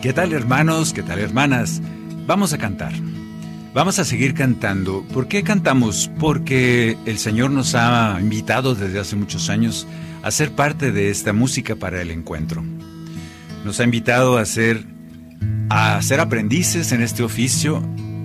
¿Qué tal, hermanos? ¿Qué tal, hermanas? Vamos a cantar. Vamos a seguir cantando. ¿Por qué cantamos? Porque el Señor nos ha invitado desde hace muchos años a ser parte de esta música para el encuentro. Nos ha invitado a ser aprendices en este oficio.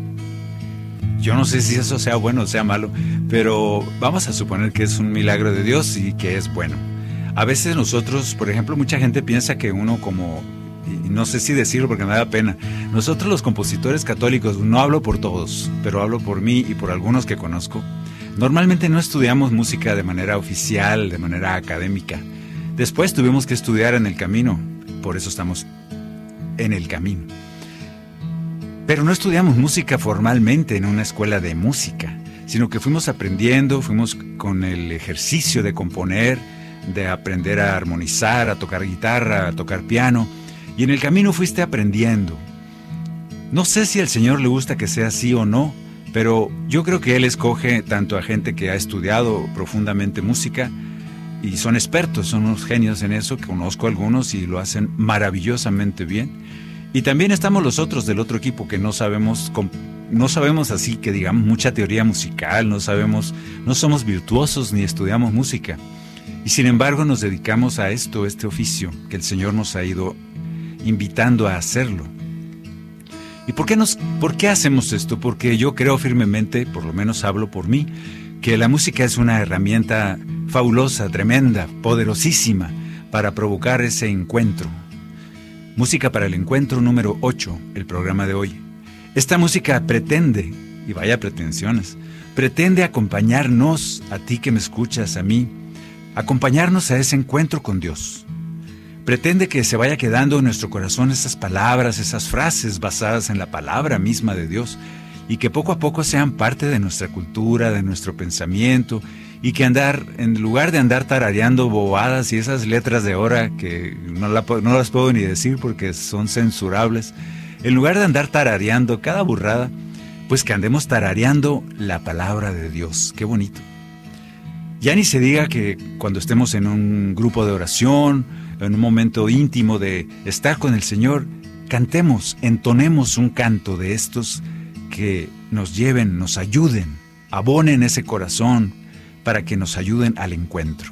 Yo no sé si eso sea bueno o sea malo, pero vamos a suponer que es un milagro de Dios y que es bueno. A veces nosotros, por ejemplo, mucha gente piensa que uno como, y no sé si decirlo porque me da pena, nosotros los compositores católicos, no hablo por todos, pero hablo por mí y por algunos que conozco, normalmente no estudiamos música de manera oficial, de manera académica. Después tuvimos que estudiar en el camino, por eso estamos en el camino. Pero no estudiamos música formalmente en una escuela de música, sino que fuimos aprendiendo, fuimos con el ejercicio de componer, de aprender a armonizar, a tocar guitarra, a tocar piano, y en el camino fuiste aprendiendo. No sé si al Señor le gusta que sea así o no, pero yo creo que Él escoge tanto a gente que ha estudiado profundamente música y son expertos, son unos genios en eso, que conozco algunos y lo hacen maravillosamente bien. Y también estamos los otros del otro equipo que no sabemos así que digamos mucha teoría musical, no somos virtuosos ni estudiamos música. Y sin embargo nos dedicamos a este oficio que el Señor nos ha ido invitando a hacerlo. ¿Y por qué hacemos esto? Porque yo creo firmemente, por lo menos hablo por mí, que la música es una herramienta fabulosa, tremenda, poderosísima para provocar ese encuentro. Música para el encuentro número 8, el programa de hoy. Esta música pretende, y vaya pretensiones, pretende acompañarnos, a ti que me escuchas, a mí, acompañarnos a ese encuentro con Dios. Pretende que se vaya quedando en nuestro corazón esas palabras, esas frases basadas en la palabra misma de Dios, y que poco a poco sean parte de nuestra cultura, de nuestro pensamiento, y que en lugar de andar tarareando bobadas y esas letras de hora que no las puedo ni decir porque son censurables, en lugar de andar tarareando cada burrada, pues que andemos tarareando la palabra de Dios. ¡Qué bonito! Ya ni se diga que cuando estemos en un grupo de oración, en un momento íntimo de estar con el Señor, cantemos, entonemos un canto de estos que nos lleven, nos ayuden, abonen ese corazón para que nos ayuden al encuentro.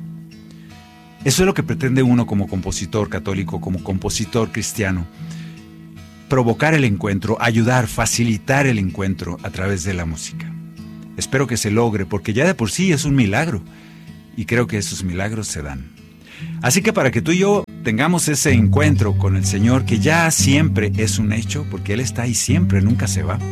Eso es lo que pretende uno como compositor católico, como compositor cristiano. Provocar el encuentro, ayudar, facilitar el encuentro a través de la música. Espero que se logre, porque ya de por sí es un milagro, y creo que esos milagros se dan. Así que para que tú y yo tengamos ese encuentro con el Señor, que ya siempre es un hecho, porque Él está ahí siempre, nunca se va.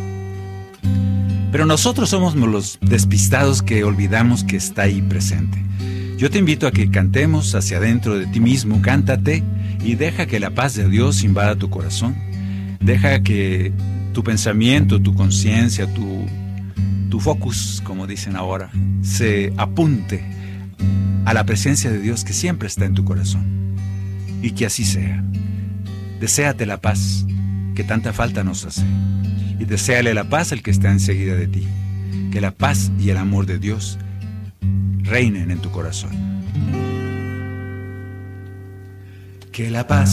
Pero nosotros somos los despistados que olvidamos que está ahí presente. Yo te invito a que cantemos hacia adentro de ti mismo, cántate y deja que la paz de Dios invada tu corazón. Deja que tu pensamiento, tu conciencia, tu focus, como dicen ahora, se apunte a la presencia de Dios que siempre está en tu corazón. Y que así sea. Deséate la paz que tanta falta nos hace. Y deséale la paz al que está enseguida de ti. Que la paz y el amor de Dios reinen en tu corazón. Que la paz